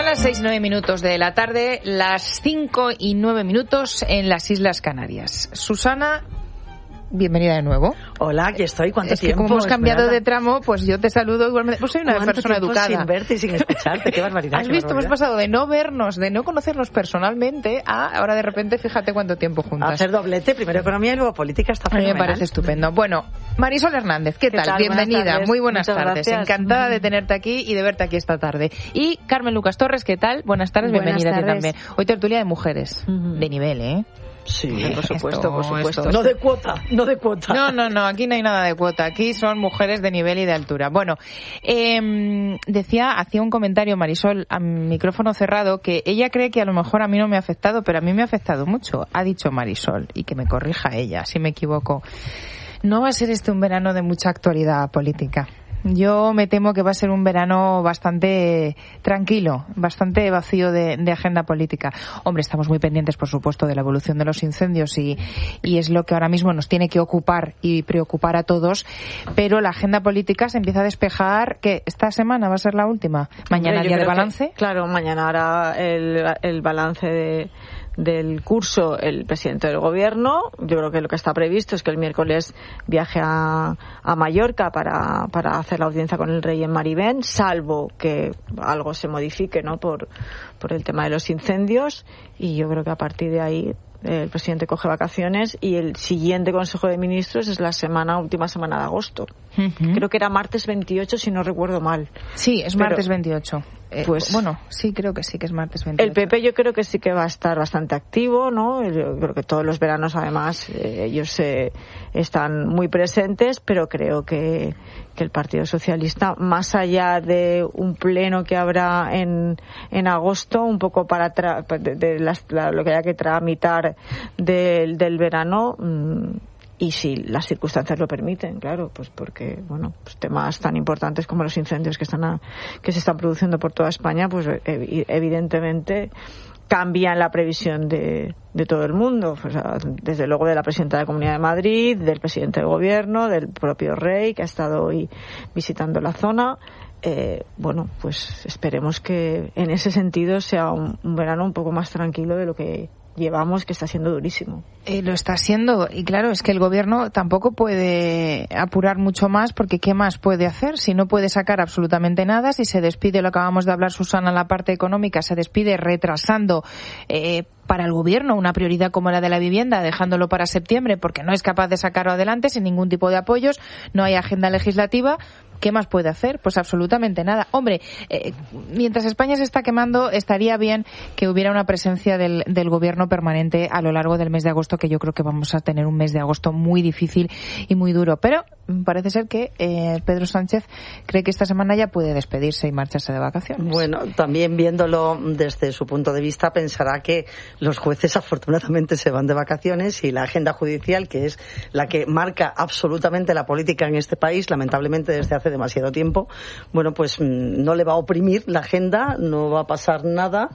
las 6:09 de la tarde, las 5:09 en las Islas Canarias. Susana, bienvenida de nuevo. Hola, aquí estoy. ¿Cuánto tiempo? Es que como hemos cambiado de tramo, pues yo te saludo igualmente. Pues soy una persona educada. Sin verte y sin escucharte, qué barbaridad. ¿Has visto? Hemos pasado de no vernos, de no conocernos personalmente, a ahora de repente, fíjate cuánto tiempo juntas. A hacer doblete, primero economía y luego política, está fenomenal. A mí me parece estupendo. Bueno, Marisol Hernández, ¿qué tal? Bienvenida, muy buenas tardes. Encantada de tenerte aquí y de verte aquí esta tarde. Y Carmen Lucas Torres, ¿qué tal? Buenas tardes, bienvenida a ti también. Hoy tertulia de mujeres, de nivel, ¿eh? Sí, por supuesto, por supuesto. No de cuota, no de cuota. No, aquí no hay nada de cuota. Aquí son mujeres de nivel y de altura. Bueno, hacía un comentario Marisol a micrófono cerrado que ella cree que a lo mejor a mí no me ha afectado, pero a mí me ha afectado mucho. Ha dicho Marisol, y que me corrija ella si me equivoco. No va a ser este un verano de mucha actualidad política. Yo me temo que va a ser un verano bastante tranquilo, bastante vacío de agenda política. Hombre, estamos muy pendientes, por supuesto, de la evolución de los incendios y es lo que ahora mismo nos tiene que ocupar y preocupar a todos, pero la agenda política se empieza a despejar, que esta semana va a ser la última. Mañana día de balance. Claro, mañana hará el balance del curso el presidente del gobierno. Yo creo que lo que está previsto es que el miércoles viaje a Mallorca para hacer la audiencia con el rey en Marivén, salvo que algo se modifique, ¿no?, por el tema de los incendios, y yo creo que a partir de ahí el presidente coge vacaciones y el siguiente Consejo de Ministros es la última semana de agosto. Uh-huh. Creo que era martes 28, si no recuerdo mal. Sí, es martes 28. Pues bueno, sí, creo que sí que es martes 28. El PP yo creo que sí que va a estar bastante activo, ¿no? Yo creo que todos los veranos, además, ellos están muy presentes, pero creo que el Partido Socialista, más allá de un pleno que habrá en agosto, un poco para lo que haya que tramitar del verano, y si las circunstancias lo permiten, claro, pues porque, bueno, pues temas tan importantes como los incendios que se están produciendo por toda España, pues evidentemente cambian la previsión de todo el mundo, o sea, desde luego de la presidenta de la Comunidad de Madrid, del presidente del gobierno, del propio rey que ha estado hoy visitando la zona. Bueno, pues esperemos que en ese sentido sea un verano un poco más tranquilo de lo que llevamos, que está siendo durísimo. Lo está siendo, y claro, es que el gobierno tampoco puede apurar mucho más, porque ¿qué más puede hacer? Si no puede sacar absolutamente nada, si se despide, lo acabamos de hablar, Susana, en la parte económica, se despide retrasando para el gobierno una prioridad como la de la vivienda, dejándolo para septiembre, porque no es capaz de sacarlo adelante sin ningún tipo de apoyos, no hay agenda legislativa. ¿Qué más puede hacer? Pues absolutamente nada. Hombre, mientras España se está quemando, estaría bien que hubiera una presencia del gobierno permanente a lo largo del mes de agosto, que yo creo que vamos a tener un mes de agosto muy difícil y muy duro. Pero parece ser que Pedro Sánchez cree que esta semana ya puede despedirse y marcharse de vacaciones. Bueno, también viéndolo desde su punto de vista, pensará que los jueces afortunadamente se van de vacaciones y la agenda judicial, que es la que marca absolutamente la política en este país, lamentablemente desde hace demasiado tiempo, bueno, pues no le va a oprimir la agenda, no va a pasar nada,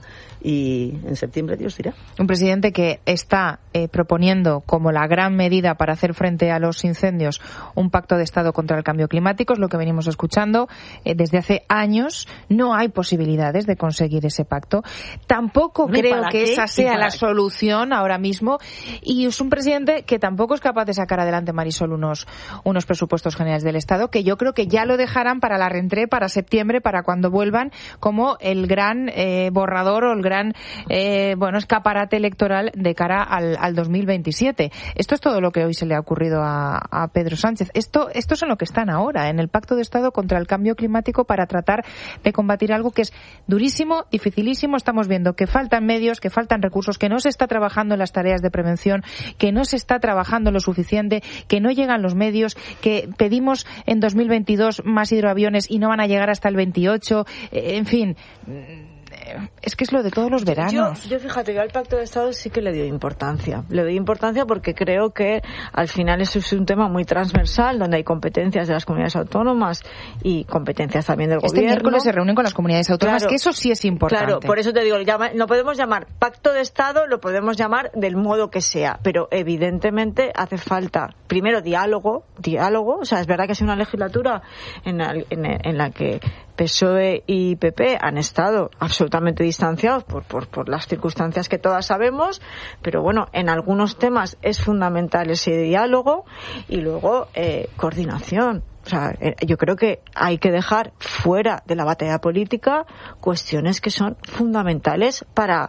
y en septiembre Dios dirá. Un presidente que está proponiendo como la gran medida para hacer frente a los incendios un pacto de Estado contra el cambio climático, es lo que venimos escuchando desde hace años. No hay posibilidades de conseguir ese pacto. Tampoco creo que esa sea la solución ahora mismo, y es un presidente que tampoco es capaz de sacar adelante, Marisol, unos presupuestos generales del Estado, que yo creo que ya lo dejarán para la rentrée, para septiembre, para cuando vuelvan, como el gran borrador o el gran escaparate electoral de cara al 2027. Esto es todo lo que hoy se le ha ocurrido a Pedro Sánchez. Esto es en lo que están ahora, en el Pacto de Estado contra el Cambio Climático, para tratar de combatir algo que es durísimo, dificilísimo. Estamos viendo que faltan medios, que faltan recursos, que no se está trabajando en las tareas de prevención, que no se está trabajando lo suficiente, que no llegan los medios, que pedimos en 2022 más hidroaviones y no van a llegar hasta el 28. En fin, es que es lo de todos los veranos. Yo fíjate, yo al Pacto de Estado sí que le doy importancia. Le doy importancia porque creo que al final eso es un tema muy transversal, donde hay competencias de las comunidades autónomas y competencias también del gobierno. Este miércoles se reúnen con las comunidades autónomas, claro, que eso sí es importante. Claro, por eso te digo, no podemos llamar Pacto de Estado, lo podemos llamar del modo que sea, pero evidentemente hace falta, primero, diálogo. O sea, es verdad que es una legislatura en la que PSOE y PP han estado absolutamente distanciados por las circunstancias que todas sabemos, pero bueno, en algunos temas es fundamental ese diálogo y luego coordinación. O sea, yo creo que hay que dejar fuera de la batalla política cuestiones que son fundamentales para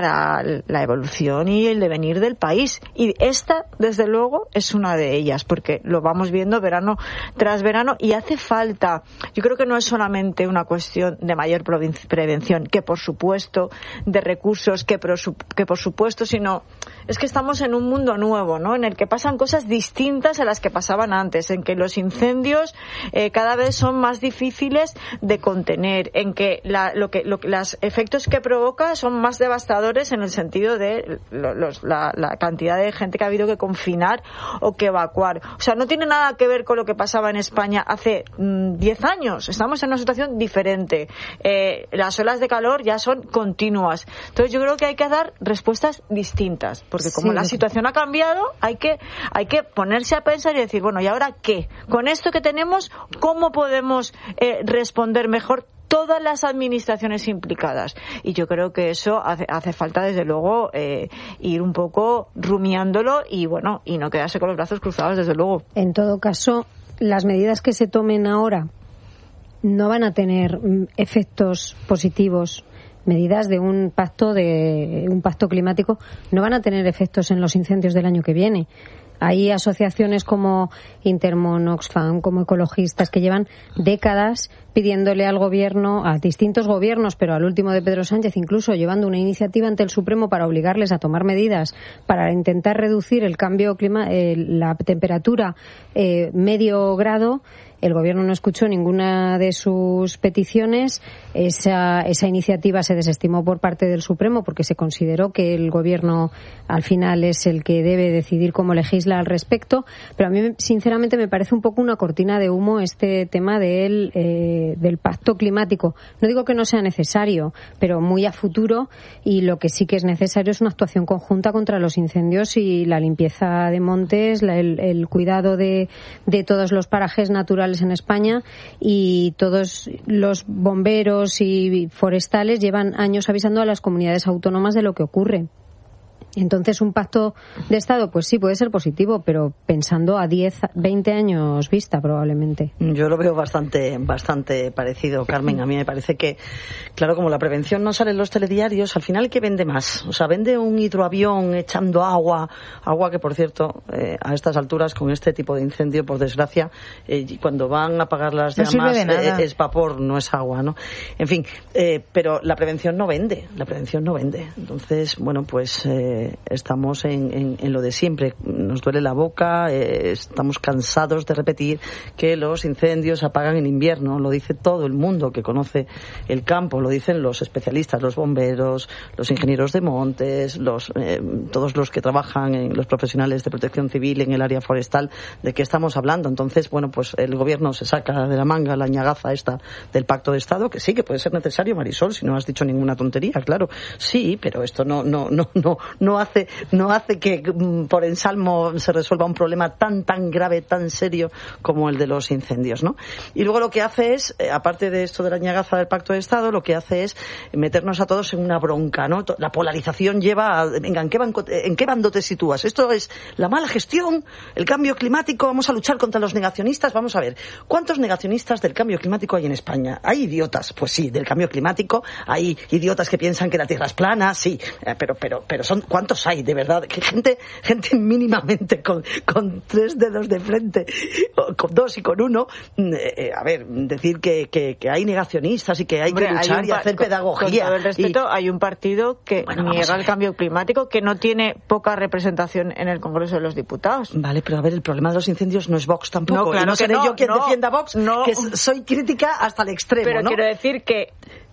la evolución y el devenir del país. Y esta, desde luego, es una de ellas, porque lo vamos viendo verano tras verano y hace falta. Yo creo que no es solamente una cuestión de mayor prevención, que por supuesto, de recursos, que por supuesto, sino es que estamos en un mundo nuevo, ¿no? En el que pasan cosas distintas a las que pasaban antes, en que los incendios cada vez son más difíciles de contener, en que los efectos que provoca son más devastadores en el sentido de la cantidad de gente que ha habido que confinar o que evacuar. O sea, no tiene nada que ver con lo que pasaba en España hace 10 años. Estamos en una situación diferente. Las olas de calor ya son continuas. Entonces yo creo que hay que dar respuestas distintas, porque como la situación ha cambiado, hay que ponerse a pensar y decir, bueno, ¿y ahora qué? Con esto que tenemos, ¿cómo podemos responder mejor todas las administraciones implicadas? Y yo creo que eso hace falta, desde luego, ir un poco rumiándolo y bueno, y no quedarse con los brazos cruzados, desde luego. En todo caso, las medidas que se tomen ahora no van a tener efectos positivos. Medidas de un pacto climático no van a tener efectos en los incendios del año que viene. Hay asociaciones como Intermon, Oxfam, como ecologistas, que llevan décadas pidiéndole al gobierno, a distintos gobiernos, pero al último de Pedro Sánchez, incluso llevando una iniciativa ante el Supremo para obligarles a tomar medidas para intentar reducir el cambio la temperatura medio grado. El gobierno no escuchó ninguna de sus peticiones. Esa iniciativa se desestimó por parte del Supremo porque se consideró que el gobierno al final es el que debe decidir cómo legisla al respecto. Pero a mí, sinceramente, me parece un poco una cortina de humo este tema del pacto climático. No digo que no sea necesario, pero muy a futuro, y lo que sí que es necesario es una actuación conjunta contra los incendios y la limpieza de montes, el cuidado de todos los parajes naturales en España, y todos los bomberos y forestales llevan años avisando a las comunidades autónomas de lo que ocurre. Entonces, un pacto de Estado, pues sí, puede ser positivo, pero pensando a 10, 20 años vista, probablemente. Yo lo veo bastante parecido, Carmen. A mí me parece que, claro, como la prevención no sale en los telediarios, al final, ¿qué vende más? O sea, vende un hidroavión echando agua que, por cierto, a estas alturas, con este tipo de incendio, por desgracia, cuando van a apagar las llamas, es vapor, no es agua, ¿no? En fin, pero la prevención no vende. Entonces, bueno, pues estamos en lo de siempre. Nos duele la boca, estamos cansados de repetir que los incendios se apagan en invierno. Lo dice todo el mundo que conoce el campo, lo dicen los especialistas, los bomberos, los ingenieros de montes, todos los que trabajan, los profesionales de protección civil en el área forestal. ¿De qué estamos hablando? Entonces, bueno, pues el gobierno se saca de la manga la ñagaza esta del Pacto de Estado, que sí, que puede ser necesario, Marisol, si no has dicho ninguna tontería, claro. Sí, pero esto no hace que por ensalmo se resuelva un problema tan grave, tan serio como el de los incendios, ¿no? Y luego lo que hace es, aparte de esto de la ñagaza del Pacto de Estado, lo que hace es meternos a todos en una bronca, ¿no? La polarización lleva venga, ¿en qué bando te sitúas? Esto es la mala gestión, el cambio climático, vamos a luchar contra los negacionistas. Vamos a ver, ¿cuántos negacionistas del cambio climático hay en España? ¿Hay idiotas? Pues sí, del cambio climático. Hay idiotas que piensan que la Tierra es plana, sí, pero son ¿cuántos hay, de verdad? Que gente mínimamente con 3 dedos de frente, con 2 y con 1, a ver, decir que hay negacionistas y que hay que luchar y hacer pedagogía. Con todo el respeto, hay un partido que niega el cambio climático, que no tiene poca representación en el Congreso de los Diputados. Vale, pero a ver, el problema de los incendios no es Vox tampoco. No, claro, no seré yo quien defienda a Vox, no. que soy crítica hasta el extremo, pero ¿no? quiero decir que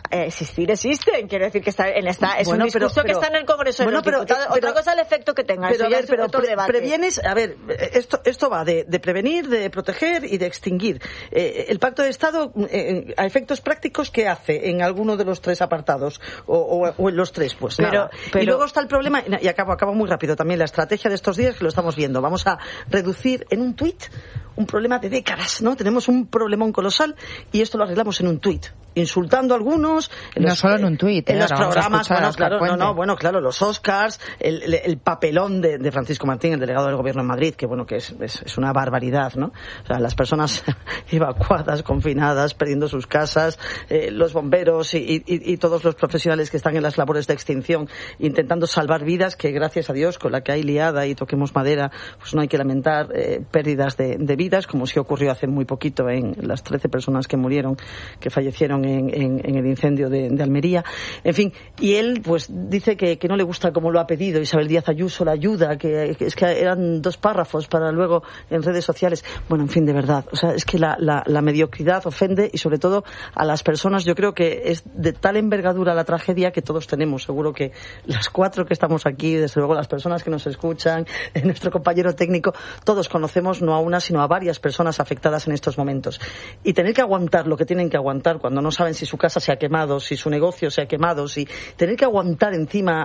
existir existen. Quiero decir que es un discurso que está en el Congreso de los Diputados. Otra cosa el efecto que tenga. Pero, eso ya es otro debate. Previenes, esto va de prevenir, de proteger y de extinguir. El Pacto de Estado, a efectos prácticos, ¿qué hace en alguno de los tres apartados? O en los tres, pues nada. Y luego está el problema, y acabo muy rápido también, la estrategia de estos días que lo estamos viendo. Vamos a reducir en un tuit un problema de décadas, ¿no? Tenemos un problemón colosal y esto lo arreglamos en un tuit, insultando a algunos. No solo en un tuit, en los programas, claro, los Oscars, el papelón de Francisco Martín, el delegado del Gobierno en Madrid, que es una barbaridad, ¿no? O sea, las personas evacuadas, confinadas, perdiendo sus casas, los bomberos y todos los profesionales que están en las labores de extinción, intentando salvar vidas, que gracias a Dios, con la que hay liada, y toquemos madera, pues no hay que lamentar pérdidas de vidas, como sí ocurrió hace muy poquito en las 13 personas que fallecieron en el incendio de Almería. En fin, y él pues dice que no le gusta cómo lo ha pedido Isabel Díaz Ayuso, la ayuda, que es que eran 2 párrafos para luego en redes sociales. Bueno, en fin, de verdad, o sea, es que la mediocridad ofende, y sobre todo a las personas. Yo creo que es de tal envergadura la tragedia que todos tenemos. Seguro que las 4 que estamos aquí, desde luego las personas que nos escuchan, nuestro compañero técnico, todos conocemos no a una sino a varias personas afectadas en estos momentos. Y tener que aguantar lo que tienen que aguantar cuando no saben si su casa se ha quemado, si su negocio se ha quemado, si tener que aguantar encima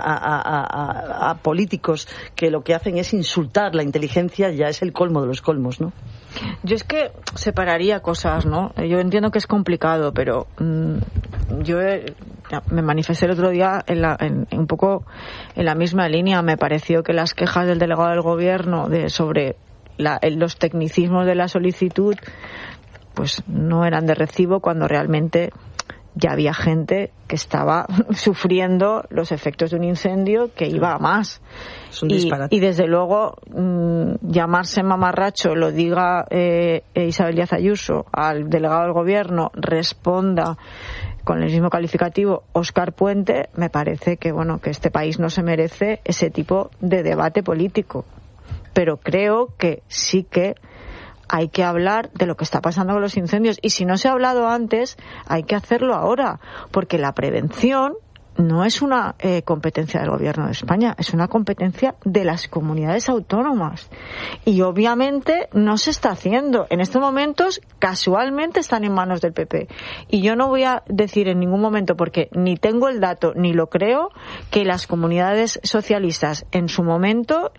a políticos que lo que hacen es insultar la inteligencia, ya es el colmo de los colmos, ¿no? Yo es que separaría cosas, ¿no? Yo entiendo que es complicado, pero yo me manifesté el otro día un poco en la misma línea. Me pareció que las quejas del delegado del Gobierno sobre los tecnicismos de la solicitud pues no eran de recibo, cuando realmente ya había gente que estaba sufriendo los efectos de un incendio que iba a más. Es un disparate. Y desde luego llamarse mamarracho, lo diga Isabel Díaz Ayuso, al delegado del Gobierno responda con el mismo calificativo Óscar Puente, me parece que este país no se merece ese tipo de debate político. Pero creo que sí que hay que hablar de lo que está pasando con los incendios, y si no se ha hablado antes, hay que hacerlo ahora, porque la prevención no es una competencia del Gobierno de España, es una competencia de las comunidades autónomas, y obviamente no se está haciendo. En estos momentos casualmente están en manos del PP, y yo no voy a decir en ningún momento, porque ni tengo el dato ni lo creo, que las comunidades socialistas en su momento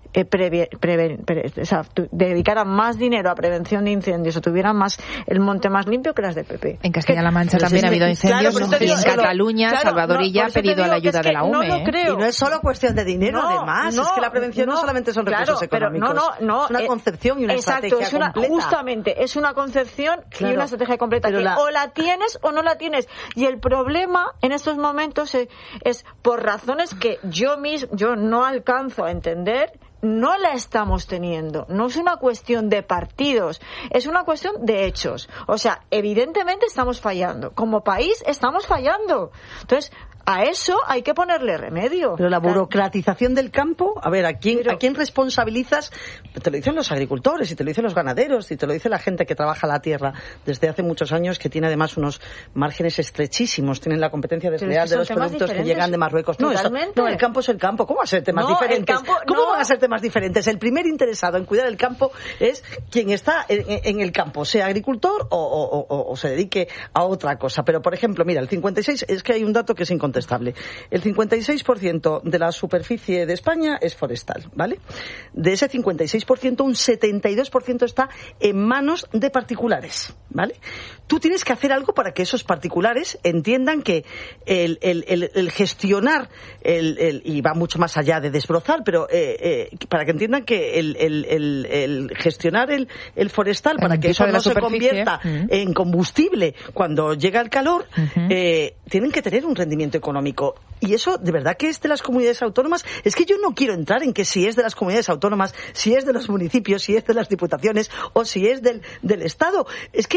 dedicaran más dinero a prevención de incendios o tuvieran más el monte más limpio que las del PP. En Castilla-La Mancha también ha habido incendios, y en Cataluña Salvador Illa ha pedido la ayuda de la UME. No lo creo. Y no es solo cuestión de dinero, además, es que la prevención no solamente son recursos económicos, es una concepción y una estrategia completa. Justamente, es una concepción y una estrategia completa, o la tienes o no la tienes. Y el problema en estos momentos es por razones que yo no alcanzo a entender, no la estamos teniendo. No es una cuestión de partidos, es una cuestión de hechos. O sea, evidentemente estamos fallando. Como país estamos fallando. Entonces, a eso hay que ponerle remedio. Pero la burocratización del campo, a ver, ¿a quién responsabilizas? Te lo dicen los agricultores, y te lo dicen los ganaderos, y te lo dice la gente que trabaja la tierra desde hace muchos años, que tiene además unos márgenes estrechísimos, tienen la competencia desleal de los productos que llegan de Marruecos. No, el campo es el campo. ¿Cómo va a ser temas diferentes? ¿Cómo van a ser temas diferentes? El primer interesado en cuidar el campo es quien está en el campo, sea agricultor o se dedique a otra cosa. Pero, por ejemplo, mira, el 56, es que hay un dato que es incontestable. El 56% de la superficie de España es forestal, ¿vale? De ese 56%, un 72% está en manos de particulares, ¿vale? Tú tienes que hacer algo para que esos particulares entiendan que el gestionar, y va mucho más allá de desbrozar, pero para que entiendan que el gestionar el forestal, para que eso no se convierta en combustible cuando llega el calor, tienen que tener un rendimiento económico. Y eso, de verdad que es de las comunidades autónomas. Es que yo no quiero entrar en que si es de las comunidades autónomas, si es de los municipios, si es de las diputaciones o si es del Estado. Es que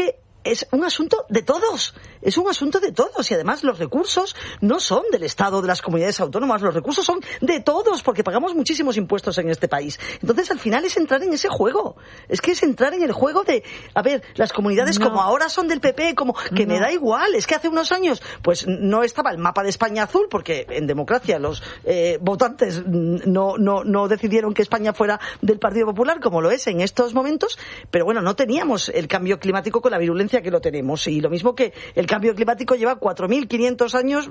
es un asunto de todos. Es un asunto de todos. Y además los recursos no son del Estado, de las comunidades autónomas. Los recursos son de todos, porque pagamos muchísimos impuestos en este país. Entonces, al final es entrar en ese juego. Es que es entrar en el juego de, a ver, las comunidades como ahora son del PP, como que me da igual. Es que hace unos años, pues no estaba el mapa de España azul, porque en democracia los votantes no decidieron que España fuera del Partido Popular, como lo es en estos momentos. Pero bueno, no teníamos el cambio climático con la virulencia que lo tenemos. Y lo mismo que el cambio climático lleva 4.500 años,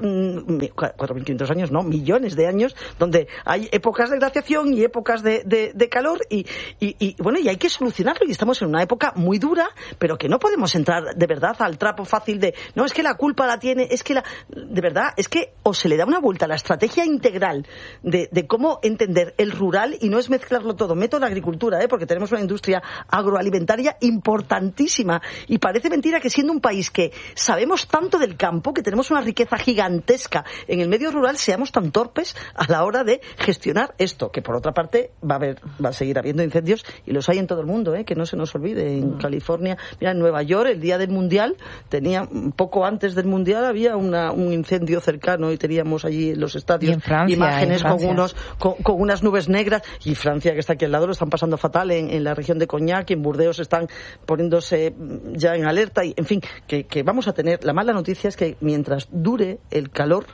4.500 años, no, millones de años, donde hay épocas de glaciación y épocas de calor y bueno, y hay que solucionarlo, y estamos en una época muy dura, pero que no podemos entrar de verdad al trapo fácil de, no, es que la culpa la tiene, es que de verdad, es que o se le da una vuelta a la estrategia integral de cómo entender el rural, y no es mezclarlo todo. Meto la agricultura, porque tenemos una industria agroalimentaria importantísima, y parece mentira que siendo un país que sabemos tanto del campo, que tenemos una riqueza gigantesca en el medio rural, seamos tan torpes a la hora de gestionar esto, que por otra parte va a seguir habiendo incendios, y los hay en todo el mundo, que no se nos olvide. En California, mira, en Nueva York, el día del Mundial, poco antes del Mundial había un incendio cercano, y teníamos allí en los estadios imágenes con unas nubes negras, y Francia, que está aquí al lado, lo están pasando fatal en la región de Cognac, y en Burdeos están poniéndose ya en alerta, y en fin, que vamos a tener. La mala noticia es que mientras dure el calor,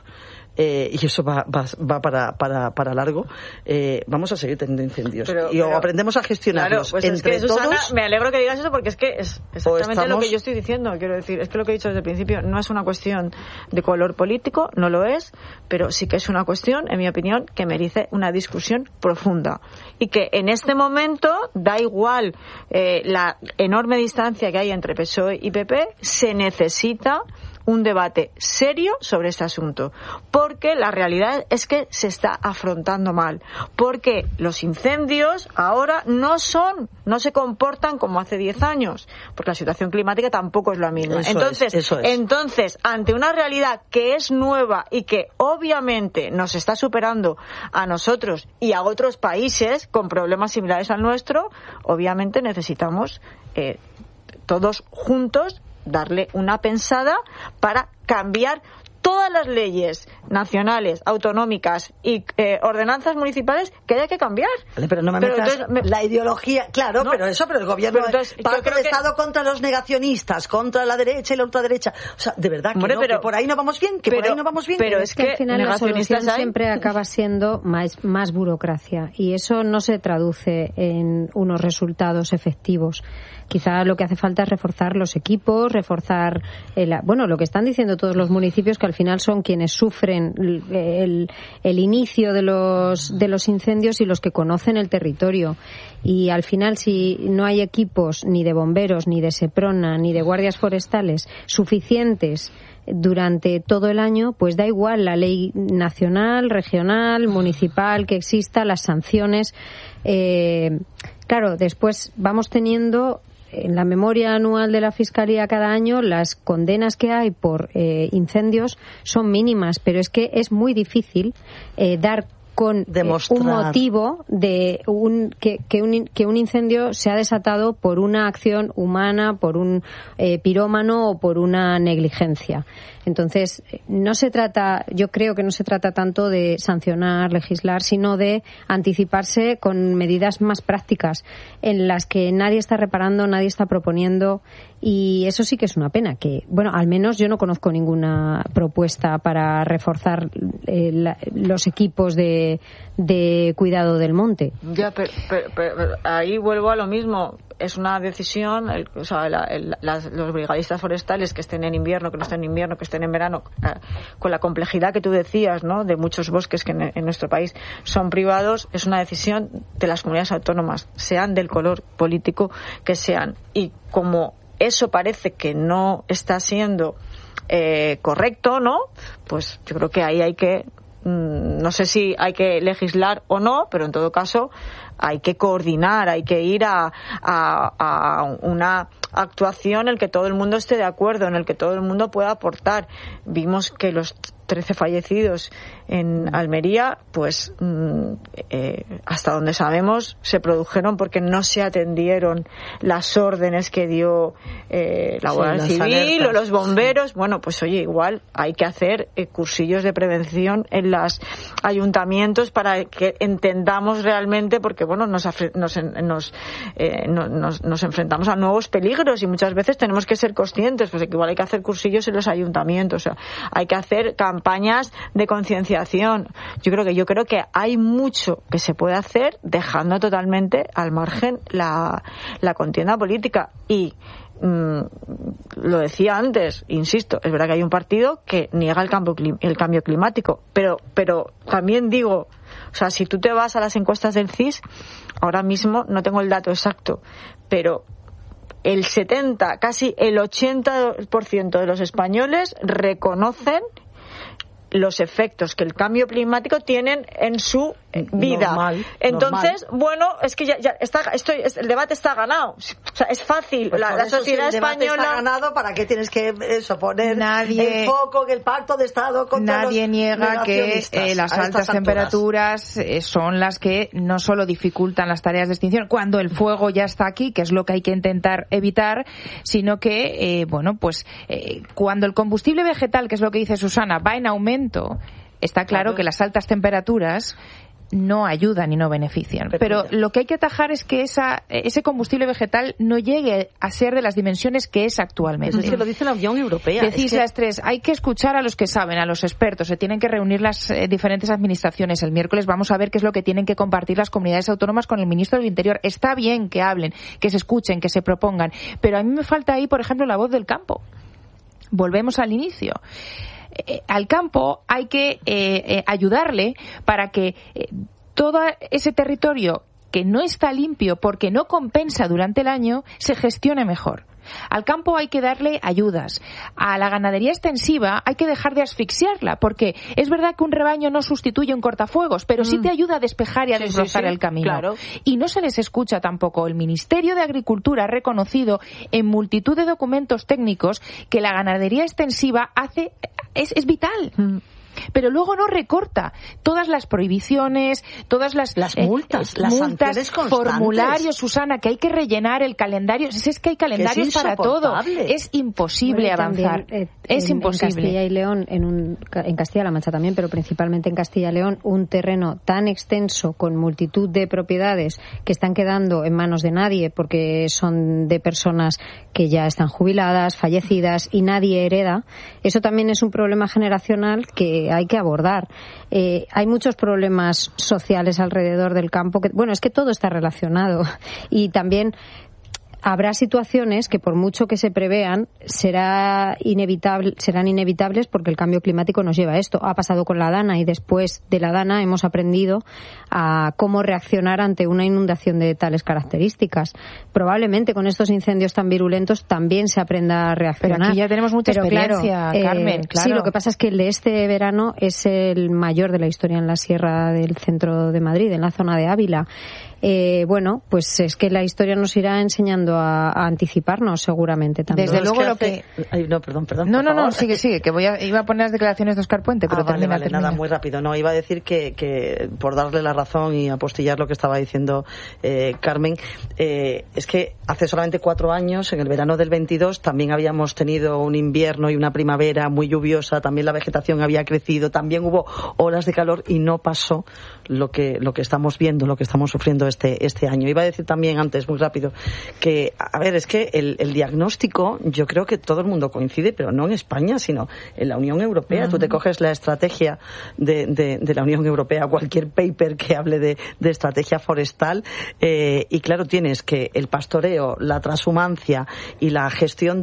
y eso va para largo, vamos a seguir teniendo incendios. Pero aprendemos a gestionarlos, claro, pues entre todos. Susana, me alegro que digas eso, porque es que es exactamente lo que yo estoy diciendo. Quiero decir, es que lo que he dicho desde el principio no es una cuestión de color político, no lo es, pero sí que es una cuestión, en mi opinión, que merece una discusión profunda, y que en este momento da igual la enorme distancia que hay entre PSOE y PP, se necesita un debate serio sobre este asunto, porque la realidad es que se está afrontando mal, porque los incendios ahora no se comportan como hace 10 años, porque la situación climática tampoco es la misma. Entonces, ante una realidad que es nueva y que obviamente nos está superando a nosotros y a otros países con problemas similares al nuestro, obviamente necesitamos todos juntos darle una pensada para cambiar todas las leyes nacionales, autonómicas y ordenanzas municipales que haya que cambiar. Vale, pero no me metas la ideología, claro, no, pero el gobierno parte del Estado contra los negacionistas, contra la derecha y la ultraderecha. O sea, de verdad que por ahí no vamos bien, Pero es que al final la solución siempre acaba siendo más burocracia, y eso no se traduce en unos resultados efectivos. Quizá lo que hace falta es reforzar los equipos, reforzar lo que están diciendo todos los municipios, que al final son quienes sufren el inicio de los incendios y los que conocen el territorio. Y al final, si no hay equipos ni de bomberos, ni de Seprona, ni de guardias forestales suficientes durante todo el año, pues da igual la ley nacional, regional, municipal que exista, las sanciones. Claro, después vamos teniendo en la memoria anual de la Fiscalía cada año, las condenas que hay por incendios son mínimas, pero es que es muy difícil dar con un motivo de que un incendio se ha desatado por una acción humana, por un pirómano o por una negligencia. Entonces, yo creo que no se trata tanto de sancionar, legislar, sino de anticiparse con medidas más prácticas en las que nadie está reparando, nadie está proponiendo, y eso sí que es una pena, que, al menos yo no conozco ninguna propuesta para reforzar los equipos de cuidado del monte. Ya, pero ahí vuelvo a lo mismo. Es una decisión, los brigadistas forestales que estén en invierno, que no estén en invierno, que estén en verano, con la complejidad que tú decías, ¿no?, de muchos bosques que en nuestro país son privados, es una decisión de las comunidades autónomas, sean del color político que sean. Y como eso parece que no está siendo correcto, ¿no?, pues yo creo que ahí hay que, no sé si hay que legislar o no, pero en todo caso hay que coordinar, hay que ir a una actuación en la que todo el mundo esté de acuerdo, en el que todo el mundo pueda aportar. Vimos que los 13 fallecidos en Almería, pues hasta donde sabemos se produjeron porque no se atendieron las órdenes que dio la Guardia Civil o los bomberos. Bueno, pues oye, igual hay que hacer cursillos de prevención en los ayuntamientos para que entendamos realmente, porque bueno, nos enfrentamos a nuevos peligros y muchas veces tenemos que ser conscientes, pues que igual hay que hacer cursillos en los ayuntamientos, o sea, hay que hacer campañas de concienciación. Yo creo que hay mucho que se puede hacer dejando totalmente al margen la contienda política. Y lo decía antes, insisto, es verdad que hay un partido que niega el cambio climático, pero también digo, o sea, si tú te vas a las encuestas del CIS, ahora mismo no tengo el dato exacto, pero el 70, casi el 80% de los españoles reconocen los efectos que el cambio climático tienen en su vida. Normal. Bueno, es que ya está, el debate está ganado. O sea, es fácil. Pues la sociedad si el española debate está ganado, ¿para qué tienes que poner el foco en el pacto de Estado contra nadie los niega que las altas temperaturas son las que no solo dificultan las tareas de extinción cuando el fuego ya está aquí, que es lo que hay que intentar evitar, sino que cuando el combustible vegetal, que es lo que dice Susana, va en aumento, está claro que las altas temperaturas no ayudan y no benefician. Pero lo que hay que atajar es que ese combustible vegetal no llegue a ser de las dimensiones que es actualmente. Eso lo dice la Unión Europea. Decís las tres, hay que escuchar a los que saben, a los expertos, se tienen que reunir las diferentes administraciones. El miércoles vamos a ver qué es lo que tienen que compartir las comunidades autónomas con el ministro del Interior. Está bien que hablen, que se escuchen, que se propongan, pero a mí me falta ahí, por ejemplo, la voz del campo. Volvemos al inicio. Al campo hay que ayudarle para que todo ese territorio que no está limpio porque no compensa durante el año se gestione mejor. Al campo hay que darle ayudas. A la ganadería extensiva hay que dejar de asfixiarla, porque es verdad que un rebaño no sustituye un cortafuegos, pero sí te ayuda a despejar y a desbrozar el camino. Claro. Y no se les escucha tampoco. El Ministerio de Agricultura ha reconocido en multitud de documentos técnicos que la ganadería extensiva es vital. Pero luego no recorta todas las prohibiciones, todas las multas, las sanciones constantes. Formularios, Susana, que hay que rellenar el calendario. Es que hay calendarios para todo. Es imposible avanzar. Es imposible. En Castilla y León, en Castilla-La Mancha también, pero principalmente en Castilla y León, un terreno tan extenso con multitud de propiedades que están quedando en manos de nadie porque son de personas que ya están jubiladas, fallecidas y nadie hereda. Eso también es un problema generacional que hay que abordar. Hay muchos problemas sociales alrededor del campo. Es que todo está relacionado. Y también habrá situaciones que, por mucho que se prevean, serán inevitables porque el cambio climático nos lleva a esto. Ha pasado con la Dana y después de la Dana hemos aprendido a cómo reaccionar ante una inundación de tales características. Probablemente con estos incendios tan virulentos también se aprenda a reaccionar. Pero aquí ya tenemos mucha experiencia, Carmen. Claro. Sí, lo que pasa es que el de este verano es el mayor de la historia en la sierra del centro de Madrid, en la zona de Ávila. Pues es que la historia nos irá enseñando a anticiparnos seguramente también. Desde luego lo que... Perdón. No, sigue, que iba a poner las declecciones de Óscar Puente, pero termina. Nada, muy rápido. No, iba a decir que por darle la razón y apostillar lo que estaba diciendo Carmen, es que hace solamente 4 años, en el verano del 22, también habíamos tenido un invierno y una primavera muy lluviosa, también la vegetación había crecido, también hubo olas de calor y no pasó lo que estamos viendo, lo que estamos sufriendo este año. Iba a decir también antes, muy rápido, que, es que el diagnóstico, yo creo que todo el mundo coincide, pero no en España, sino en la Unión Europea. Tú te coges la estrategia de la Unión Europea, cualquier paper que hable de estrategia forestal, y claro, tienes que el pastoreo, la transhumancia y la gestión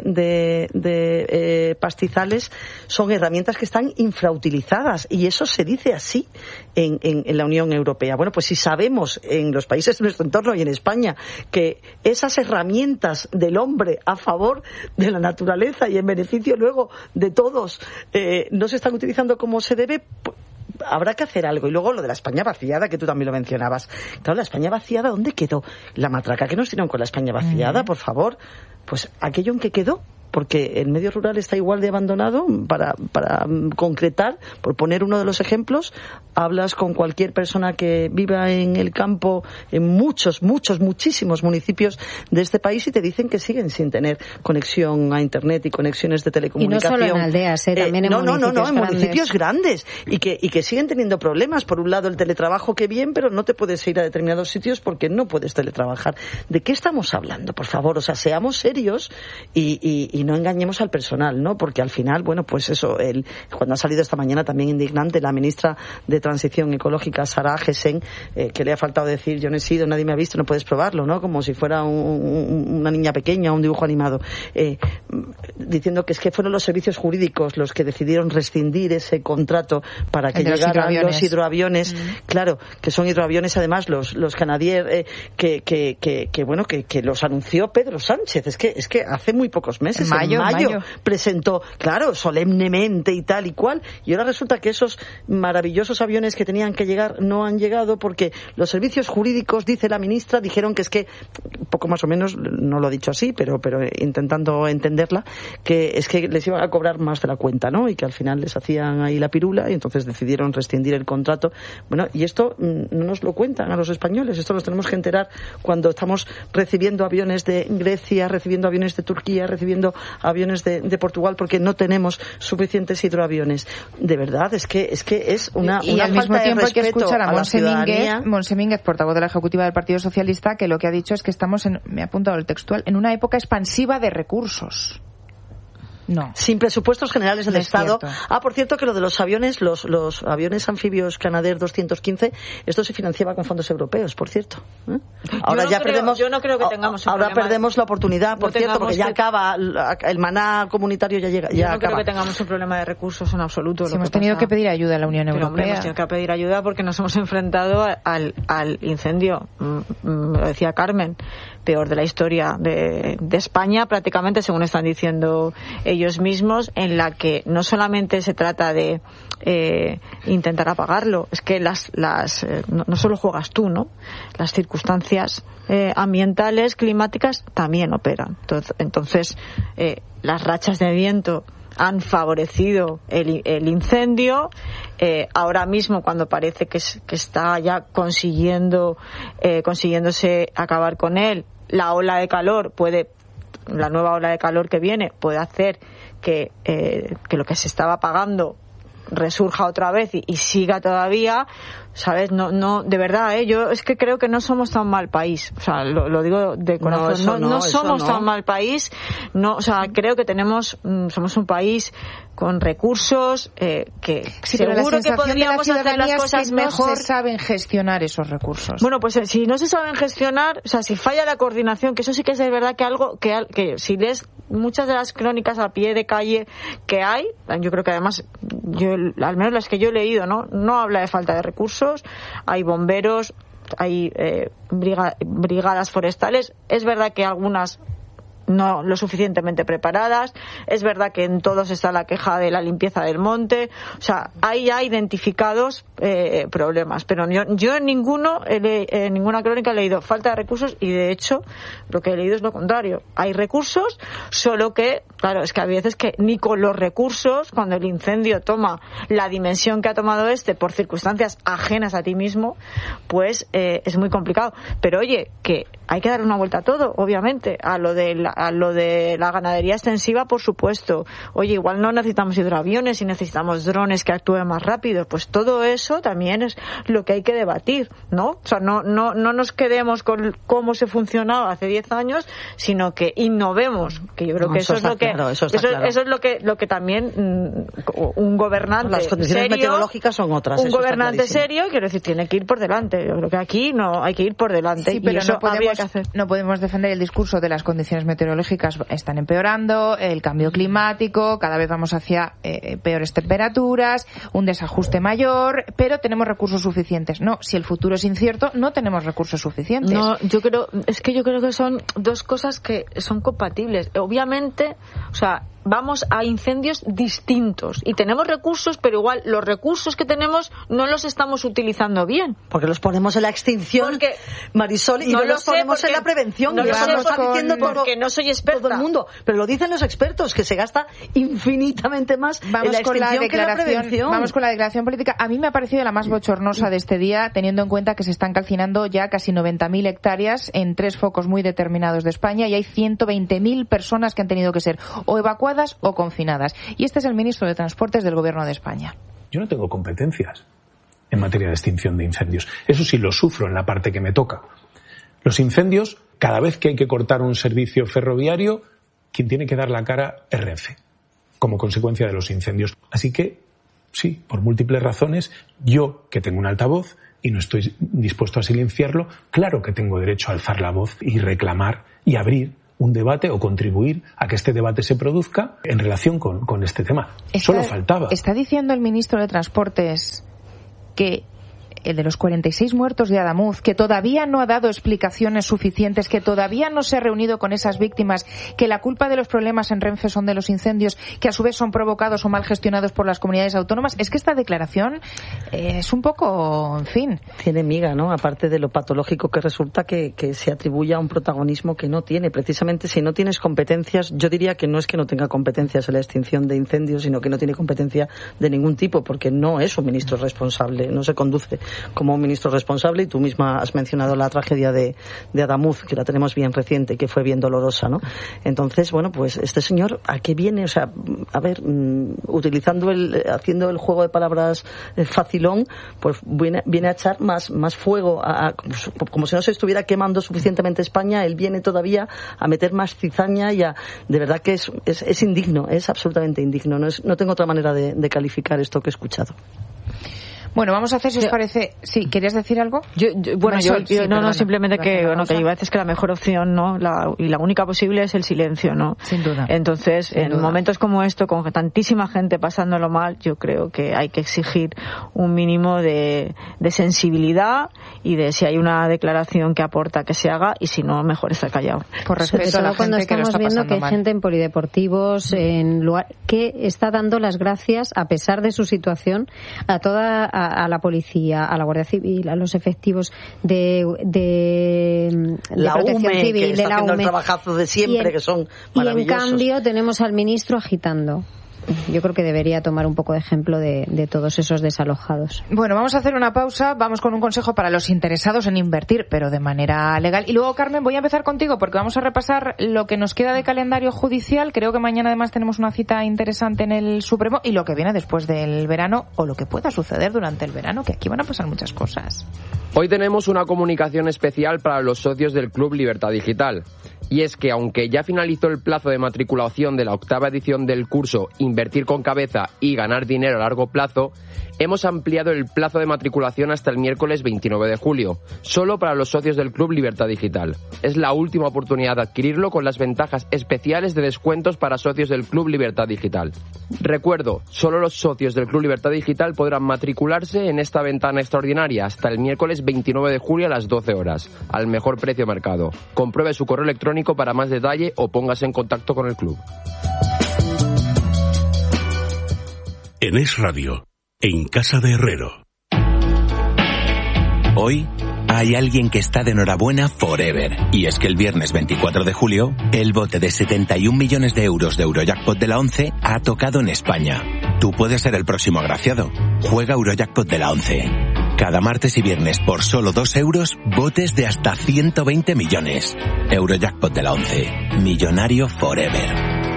de pastizales son herramientas que están infrautilizadas, y eso se dice así en la Unión Europea. Bueno, pues si sabemos en los países de nuestro entorno y en España que esas herramientas del hombre a favor de la naturaleza y en beneficio luego de todos no se están utilizando como se debe, habrá que hacer algo. Y luego lo de la España vaciada, que tú también lo mencionabas. Claro, la España vaciada, ¿dónde quedó? La matraca que nos dieron con la España vaciada, por favor. Pues aquello en que quedó. porque el medio rural está igual de abandonado. Para concretar, por poner uno de los ejemplos, hablas con cualquier persona que viva en el campo, en muchísimos municipios de este país, y te dicen que siguen sin tener conexión a internet y conexiones de telecomunicación. Y no solo en aldeas, también en municipios grandes, y que siguen teniendo problemas. Por un lado, el teletrabajo, que bien, pero no te puedes ir a determinados sitios porque no puedes teletrabajar. ¿De qué estamos hablando, por favor? O sea, seamos serios y no engañemos al personal, ¿no? Porque al final, bueno, pues eso, cuando ha salido esta mañana también indignante la ministra de Transición Ecológica, Sara Agesen, que le ha faltado decir: yo no he sido, nadie me ha visto, no puedes probarlo, ¿no? Como si fuera una niña pequeña, un dibujo animado, diciendo que es que fueron los servicios jurídicos los que decidieron rescindir ese contrato para que llegaran los hidroaviones. Claro, que son hidroaviones además los Canadair, que los anunció Pedro Sánchez. Es que hace muy pocos meses, en mayo presentó, claro, solemnemente y tal y cual, y ahora resulta que esos maravillosos aviones que tenían que llegar no han llegado porque los servicios jurídicos, dice la ministra, dijeron que es que, poco más o menos, no lo ha dicho así, pero intentando entenderla, que es que les iban a cobrar más de la cuenta, ¿no? Y que al final les hacían ahí la pirula, y entonces decidieron rescindir el contrato. Bueno, y esto no nos lo cuentan a los españoles, esto nos tenemos que enterar cuando estamos recibiendo aviones de Grecia, recibiendo aviones de Turquía, recibiendo aviones de Portugal, porque no tenemos suficientes hidroaviones. De verdad, es que es una y al mismo tiempo hay que escuchar a Montse Mínguez, portavoz de la Ejecutiva del Partido Socialista, que lo que ha dicho es que estamos me ha apuntado el textual, en una época expansiva de recursos. No. Sin presupuestos generales del no Estado. Cierto. Por cierto, que lo de los aviones, los aviones anfibios Canadair 215, esto se financiaba con fondos europeos, por cierto. Yo no creo que tengamos un ahora problema. Perdemos la oportunidad, por cierto, porque ya acaba el maná comunitario, ya llega. Yo no creo que tengamos un problema de recursos en absoluto. Si hemos tenido que pedir ayuda a la Unión Europea. Hemos tenido que pedir ayuda porque nos hemos enfrentado al incendio. Lo decía Carmen, peor de la historia de España, prácticamente, según están diciendo ellos mismos, en la que no solamente se trata de intentar apagarlo, es que no solo juegas tú, ¿no? Las circunstancias ambientales, climáticas, también operan. Entonces, las rachas de viento han favorecido el incendio. Ahora mismo, cuando parece que está ya consiguiéndose acabar con él, la ola de calor la nueva ola de calor que viene puede hacer que lo que se estaba apagando resurja otra vez y siga todavía, ¿sabes? No, de verdad, yo es que creo que no somos tan mal país, o sea, lo digo de corazón, no somos tan mal país, o sea, creo que somos un país con recursos que sí, seguro que podríamos hacer las cosas mejor. No se saben gestionar esos recursos. Bueno, pues si no se saben gestionar, o sea, si falla la coordinación, que eso sí que es de verdad que si lees muchas de las crónicas a pie de calle que hay, yo creo que además, al menos las que yo he leído, no habla de falta de recursos, hay bomberos, hay brigadas forestales, es verdad que algunas no lo suficientemente preparadas, es verdad que en todos está la queja de la limpieza del monte, o sea, hay ya identificados problemas, pero yo en ninguna crónica he leído falta de recursos, y de hecho lo que he leído es lo contrario, hay recursos, solo que, claro, es que hay veces que ni con los recursos, cuando el incendio toma la dimensión que ha tomado por circunstancias ajenas a ti mismo, pues es muy complicado, pero oye, que hay que dar una vuelta a todo, obviamente, a lo de la ganadería extensiva, por supuesto. Oye, igual no necesitamos hidroaviones y necesitamos drones que actúen más rápido. Pues todo eso también es lo que hay que debatir, ¿no? O sea, no nos quedemos con cómo se funcionaba hace 10 años, sino que innovemos, que yo creo que eso es lo que también un gobernante las condiciones serio, meteorológicas son otras. Un gobernante serio, quiero decir, tiene que ir por delante. Yo creo que aquí no hay que ir por delante. Sí, pero y eso no podemos defender el discurso de las condiciones meteorológicas están empeorando, el cambio climático, cada vez vamos hacia peores temperaturas, un desajuste mayor, pero tenemos recursos suficientes. No, si el futuro es incierto, no tenemos recursos suficientes. No, yo creo que son dos cosas que son compatibles. Obviamente, o sea, vamos a incendios distintos y tenemos recursos, pero igual los recursos que tenemos no los estamos utilizando bien. Porque los ponemos en la extinción, Marisol, y no los ponemos en la prevención. No lo sé porque no soy experta. Todo el mundo, pero lo dicen los expertos, que se gasta infinitamente más en la extinción que en la prevención. Vamos con la declaración política. A mí me ha parecido la más bochornosa de este día, teniendo en cuenta que se están calcinando ya casi 90.000 hectáreas en 3 focos muy determinados de España y hay 120.000 personas que han tenido que ser o evacuadas o confinadas. Y este es el ministro de Transportes del Gobierno de España. Yo no tengo competencias en materia de extinción de incendios. Eso sí lo sufro en la parte que me toca. Los incendios, cada vez que hay que cortar un servicio ferroviario, quien tiene que dar la cara es Renfe, como consecuencia de los incendios. Así que, sí, por múltiples razones, yo, que tengo un altavoz y no estoy dispuesto a silenciarlo, claro que tengo derecho a alzar la voz y reclamar y abrir un debate o contribuir a que este debate se produzca en relación con este tema. Solo faltaba. ¿Está diciendo el ministro de Transportes que el de los 46 muertos de Adamuz, que todavía no ha dado explicaciones suficientes, que todavía no se ha reunido con esas víctimas, que la culpa de los problemas en Renfe son de los incendios, que a su vez son provocados o mal gestionados por las comunidades autónomas? Es que esta declaración es un poco, en fin... Tiene miga, ¿no? Aparte de lo patológico que resulta que se atribuya un protagonismo que no tiene. Precisamente, si no tienes competencias, yo diría que no es que no tenga competencias en la extinción de incendios, sino que no tiene competencia de ningún tipo, porque no es un ministro responsable, no se conduce como un ministro responsable, y tú misma has mencionado la tragedia de Adamuz, que la tenemos bien reciente y que fue bien dolorosa, ¿no? Entonces, bueno, pues este señor, ¿a qué viene? O sea, a ver, haciendo el juego de palabras facilón, pues viene a echar más fuego, como si no se estuviera quemando suficientemente España, él viene todavía a meter más cizaña y de verdad que es indigno, es absolutamente indigno. No tengo otra manera de calificar esto que he escuchado. Bueno, vamos a hacer, si os parece... Sí, ¿querías decir algo? Simplemente que iba a decir que la mejor opción, ¿no? Y la única posible es el silencio, ¿no? Sin duda. Entonces, momentos como esto, con tantísima gente pasándolo mal, yo creo que hay que exigir un mínimo de sensibilidad y de si hay una declaración que aporta, que se haga, y si no, mejor estar callado. Por respeto a la gente cuando estamos que lo está viendo que hay mal. gente en polideportivos, en lugar, que está dando las gracias, a pesar de su situación, a la policía, a la Guardia Civil, a los efectivos de la Protección UME, Civil, que está de la haciendo UME. el trabajazo de siempre, que son maravillosos. Y en cambio tenemos al ministro agitando. Yo creo que debería tomar un poco de ejemplo de todos esos desalojados. Bueno, vamos a hacer una pausa, vamos con un consejo para los interesados en invertir, pero de manera legal. Y luego, Carmen, voy a empezar contigo porque vamos a repasar lo que nos queda de calendario judicial. Creo que mañana además tenemos una cita interesante en el Supremo y lo que viene después del verano o lo que pueda suceder durante el verano, que aquí van a pasar muchas cosas. Hoy tenemos una comunicación especial para los socios del Club Libertad Digital. Y es que aunque ya finalizó el plazo de matriculación de la 8ª edición del curso Invertir con Cabeza y Ganar Dinero a Largo Plazo, hemos ampliado el plazo de matriculación hasta el miércoles 29 de julio, solo para los socios del Club Libertad Digital. Es la última oportunidad de adquirirlo con las ventajas especiales de descuentos para socios del Club Libertad Digital. Recuerdo, solo los socios del Club Libertad Digital podrán matricularse en esta ventana extraordinaria hasta el miércoles 29 de julio a las 12 horas, al mejor precio mercado. Compruebe su correo electrónico para más detalle o póngase en contacto con el club. En Es Radio, en Casa de Herrero. Hoy hay alguien que está de enhorabuena forever. Y es que el viernes 24 de julio, el bote de 71 millones de euros de Eurojackpot de la 11 ha tocado en España. Tú puedes ser el próximo agraciado. Juega Eurojackpot de la 11. Cada martes y viernes por solo 2 euros, botes de hasta 120 millones. Eurojackpot de la 11. Millonario forever.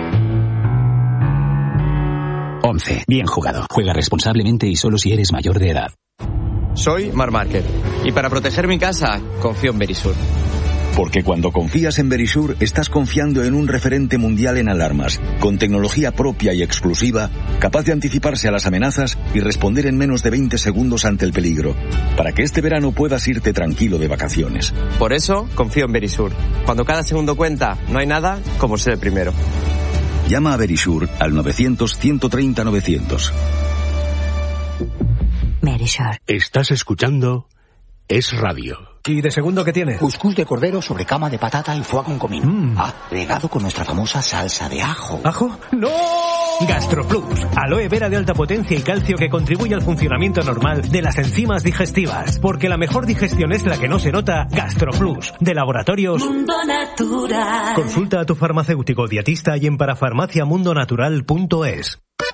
11. Bien jugado. Juega responsablemente y solo si eres mayor de edad. Soy Marc Márquez y para proteger mi casa confío en Verisur. Porque cuando confías en Verisur, estás confiando en un referente mundial en alarmas, con tecnología propia y exclusiva, capaz de anticiparse a las amenazas y responder en menos de 20 segundos ante el peligro, para que este verano puedas irte tranquilo de vacaciones. Por eso, confío en Verisur. Cuando cada segundo cuenta, no hay nada como ser el primero. Llama a Verisur al 900-130-900. Verisur. Estás escuchando Es Radio. ¿Y de segundo qué tiene? Cuscús de cordero sobre cama de patata y foie con comino. Regado con nuestra famosa salsa de ajo. ¿Ajo? ¡No! GastroPlus, aloe vera de alta potencia y calcio que contribuye al funcionamiento normal de las enzimas digestivas. Porque la mejor digestión es la que no se nota. GastroPlus, de Laboratorios Mundo Natural. Consulta a tu farmacéutico dietista y en parafarmaciamundonatural.es.